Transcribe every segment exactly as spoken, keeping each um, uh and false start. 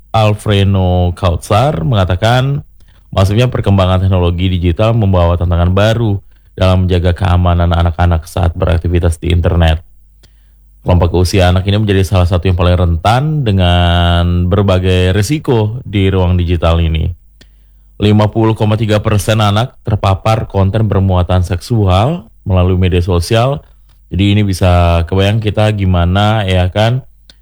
Alfredo Kautsar mengatakan, maksudnya perkembangan teknologi digital membawa tantangan baru dalam menjaga keamanan anak-anak saat beraktivitas di internet. Kelompok usia anak ini menjadi salah satu yang paling rentan dengan berbagai risiko di ruang digital ini. lima puluh koma tiga persen anak terpapar konten bermuatan seksual melalui media sosial. Jadi ini bisa kebayang kita gimana ya kan,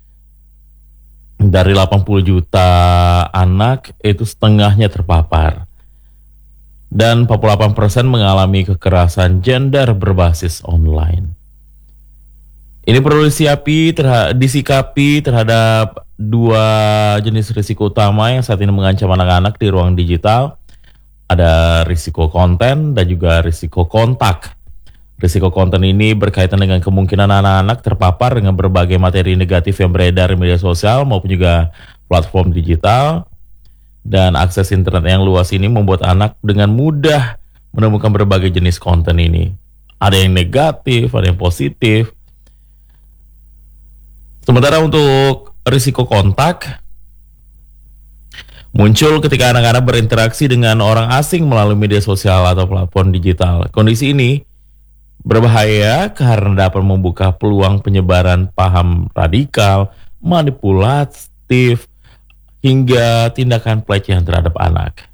dari delapan puluh juta anak itu setengahnya terpapar. Dan empat puluh delapan persen mengalami kekerasan gender berbasis online. Ini perlu disiapi, terha- disikapi terhadap dua jenis risiko utama yang saat ini mengancam anak-anak di ruang digital. Ada risiko konten dan juga risiko kontak. Risiko konten ini berkaitan dengan kemungkinan anak-anak terpapar dengan berbagai materi negatif yang beredar di media sosial maupun juga platform digital. Dan akses internet yang luas ini membuat anak dengan mudah menemukan berbagai jenis konten ini. Ada yang negatif, ada yang positif. Sementara untuk risiko kontak muncul ketika anak-anak berinteraksi dengan orang asing melalui media sosial atau platform digital. Kondisi ini berbahaya karena dapat membuka peluang penyebaran paham radikal, manipulatif, hingga tindakan pelecehan terhadap anak.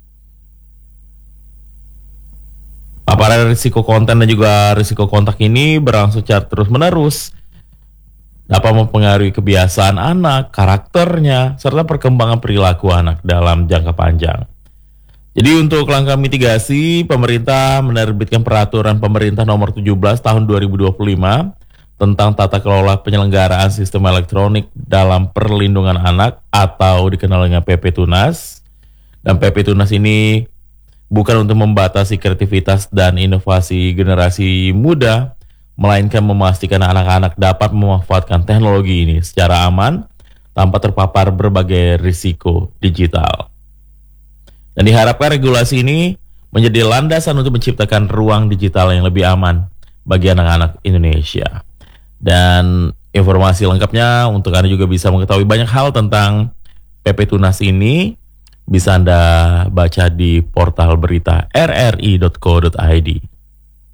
Paparan risiko konten dan juga risiko kontak ini berlangsung secara terus-menerus, dapat mempengaruhi kebiasaan anak, karakternya, serta perkembangan perilaku anak dalam jangka panjang. Jadi untuk langkah mitigasi, pemerintah menerbitkan peraturan pemerintah nomor tujuh belas tahun dua ribu dua puluh lima tentang tata kelola penyelenggaraan sistem elektronik dalam perlindungan anak atau dikenal dengan P P Tunas. Dan P P Tunas ini bukan untuk membatasi kreativitas dan inovasi generasi muda, melainkan memastikan anak-anak dapat memanfaatkan teknologi ini secara aman tanpa terpapar berbagai risiko digital. Dan diharapkan regulasi ini menjadi landasan untuk menciptakan ruang digital yang lebih aman bagi anak-anak Indonesia. Dan informasi lengkapnya untuk Anda juga bisa mengetahui banyak hal tentang P P Tunas ini bisa Anda baca di portal berita r r i dot co dot i d.